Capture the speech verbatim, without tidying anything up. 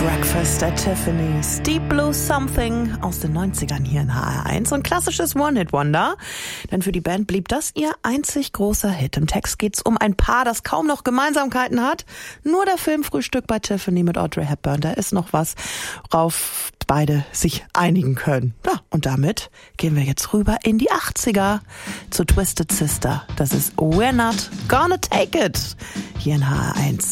Breakfast at Tiffany's, Deep Blue Something aus den neunzigern hier in H R eins. Und klassisches One-Hit-Wonder, denn für die Band blieb das ihr einzig großer Hit. Im Text geht's um ein Paar, das kaum noch Gemeinsamkeiten hat. Nur der Film Frühstück bei Tiffany mit Audrey Hepburn, da ist noch was, worauf beide sich einigen können. Ja, und damit gehen wir jetzt rüber in die achtziger zu Twisted Sister. Das ist We're Not Gonna Take It hier in H R eins.